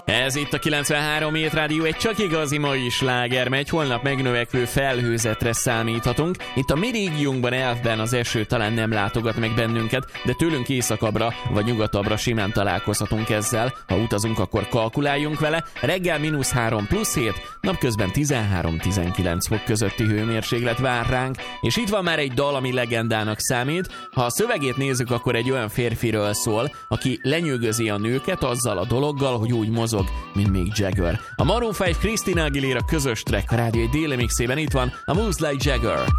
Ez itt a 93 Hét Rádió, egy csak igazi mai sláger megy, holnap megnövekvő felhőzetre számíthatunk. Itt a mi régiónkban elfben az eső talán nem látogat meg bennünket, de tőlünk északabbra vagy nyugatabbra simán találkozhatunk ezzel. Ha utazunk, akkor kalkuláljunk vele. Reggel -3 +7, napközben 13-19 fok közötti hőmérséklet vár ránk, és itt van már egy dal, ami legendának számít. Ha a szövegét nézzük, akkor egy olyan férfiről szól, aki lenyűgözi a nőket azzal a dologgal, hogy úgy mozog, mint Mick Jagger. A Maroon 5 Christina Aguilera közös track a rádió déli mixében, itt van a Moves Like Jagger.